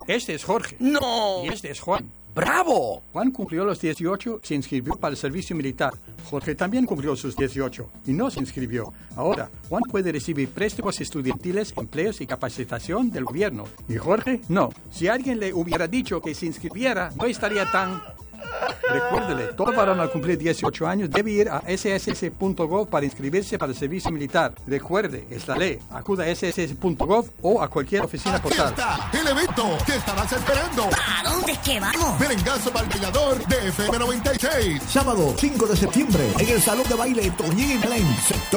Este es Jorge. ¡No! Y este es Juan. ¡Bravo! Juan cumplió los 18, se inscribió para el servicio militar. Jorge también cumplió sus 18 y no se inscribió. Ahora, Juan puede recibir préstamos estudiantiles, empleos y capacitación del gobierno. Y Jorge, no. Si alguien le hubiera dicho que se inscribiera, no estaría tan... Recuérdele, todo varón al cumplir 18 años debe ir a sss.gov para inscribirse para el servicio militar. Recuerde, es la ley. Acuda a sss.gov o a cualquier oficina postal. ¡Aquí está! ¡El evento que estabas esperando! ¿A dónde es que vamos? Merengazo Palpillador de FM 96. Sábado 5 de septiembre en el Salón de Baile Toñín Plain, sector